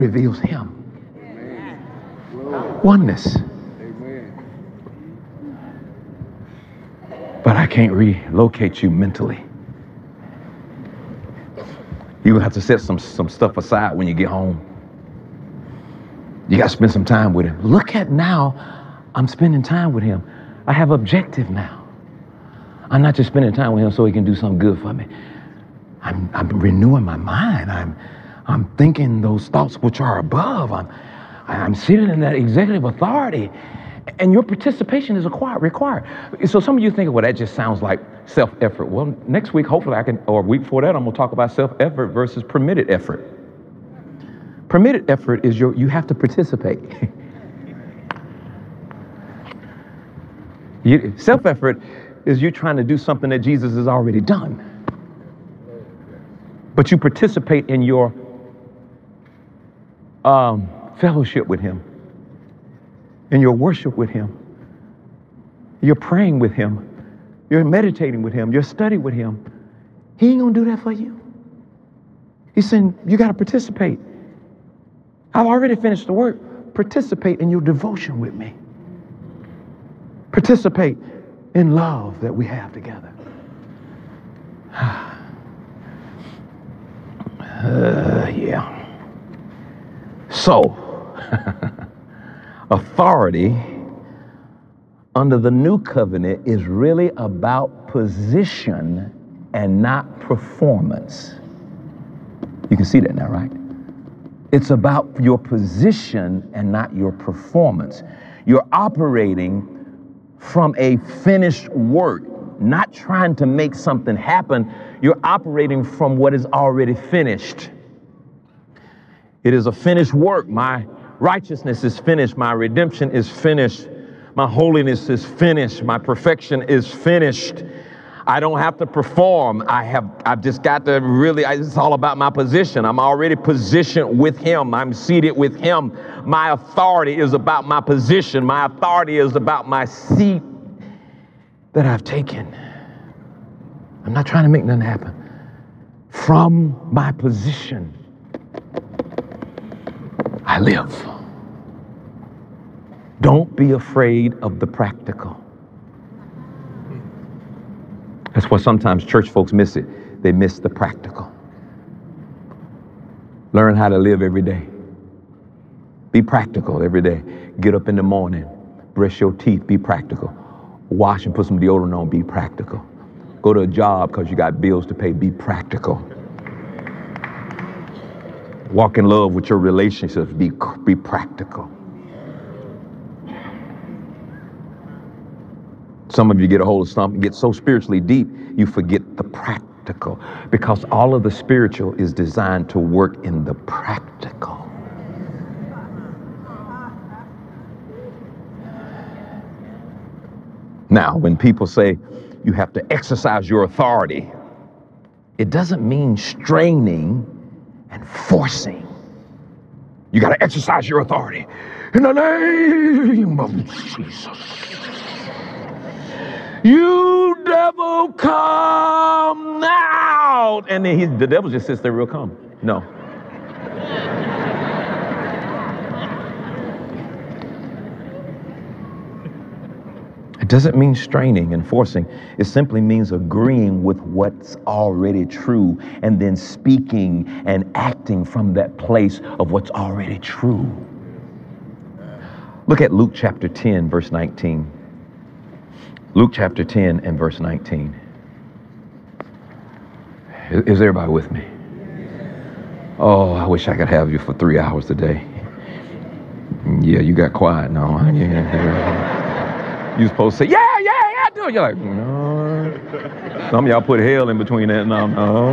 reveals him. Oneness. But I can't relocate you mentally. You're going to have to set some stuff aside when you get home. You got to spend some time with him. Look at now, I'm spending time with him. I have objective now. I'm not just spending time with him so he can do something good for me. I'm renewing my mind. I'm thinking those thoughts which are above. I'm sitting in that executive authority. And your participation is required. So some of you think, well, that just sounds like self-effort. Well, next week, hopefully or a week before that, I'm going to talk about self-effort versus permitted effort. Permitted effort is you have to participate. Self-effort is you trying to do something that Jesus has already done. But you participate in your fellowship with him. In your worship with him. You're praying with him. You're meditating with him. You're studying with him. He ain't going to do that for you. He's saying, you got to participate. I've already finished the work. Participate in your devotion with me. Participate in love that we have together. Yeah. So, authority under the new covenant is really about position and not performance. You can see that now, right? It's about your position and not your performance. You're operating from a finished work, not trying to make something happen. You're operating from what is already finished. It is a finished work. My righteousness is finished. My redemption is finished. My holiness is finished. My perfection is finished. I don't have to perform. I've just got to it's all about my position. I'm already positioned with him. I'm seated with him. My authority is about my position. My authority is about my seat that I've taken. I'm not trying to make nothing happen. From my position, I live. Don't be afraid of the practical. That's why sometimes church folks miss it. They miss the practical. Learn how to live every day. Be practical every day. Get up in the morning. Brush your teeth. Be practical. Wash and put some deodorant on. Be practical. Go to a job because you got bills to pay. Be practical. Walk in love with your relationships. Be practical. Some of you get a hold of something, get so spiritually deep, you forget the practical. Because all of the spiritual is designed to work in the practical. Now, when people say you have to exercise your authority, it doesn't mean straining and forcing. You got to exercise your authority in the name of Jesus. You devil, come out. And then the devil just sits there real calm. No. It doesn't mean straining and forcing. It simply means agreeing with what's already true and then speaking and acting from that place of what's already true. Look at Luke chapter 10, verse 19. Luke chapter 10 and verse 19. Is everybody with me? Oh, I wish I could have you for 3 hours today. Yeah, you got quiet now. You're supposed to say, yeah, do it. You're like, no. Some of y'all put hell in between that. No.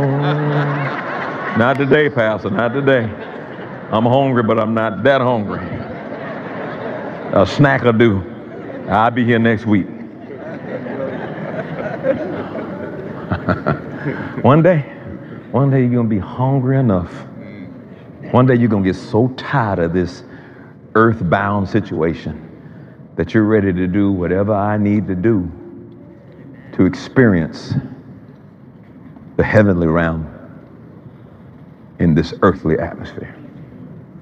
Not today, Pastor, not today. I'm hungry, but I'm not that hungry. A snack will do. I'll be here next week. One day you're going to be hungry enough. One day you're going to get so tired of this earthbound situation that you're ready to do whatever I need to do to experience the heavenly realm in this earthly atmosphere.